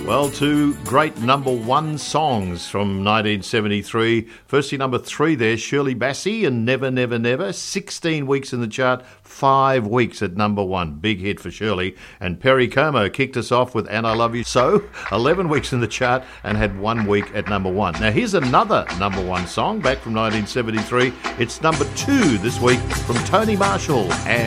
Well, two great number one songs from 1973. Firstly, number 3 there, Shirley Bassey and Never, Never, Never. 16 weeks in the chart, 5 weeks at number 1. Big hit for Shirley. And Perry Como kicked us off with And I Love You So. 11 weeks in the chart and had 1 week at number 1. Now, here's another number 1 song back from 1973. It's number 2 this week from Tony Marshall and